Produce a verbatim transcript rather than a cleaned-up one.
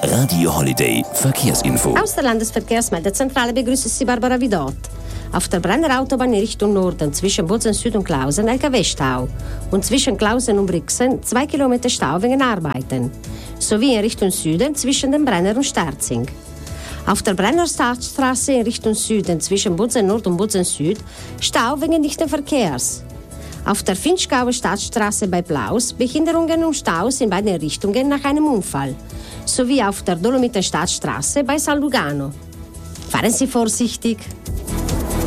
Radio Holiday Verkehrsinfo. Aus der Landesverkehrsmeldezentrale begrüßt Sie Barbara Vidot. Auf der Brenner Autobahn in Richtung Norden zwischen Bozen Süd und Klausen L K W-Stau und zwischen Klausen und Brixen zwei Kilometer Stau wegen Arbeiten, sowie in Richtung Süden zwischen dem Brenner und Sterzing. Auf der Brenner Stadtstraße in Richtung Süden zwischen Bozen Nord und Bozen Süd Stau wegen dichten Verkehrs. Auf der Finchgauer Stadtstraße bei Plaus Behinderungen und Staus in beiden Richtungen nach einem Unfall, sowie auf der Dolomiten Stadtstraße bei San Lugano. Fahren Sie vorsichtig!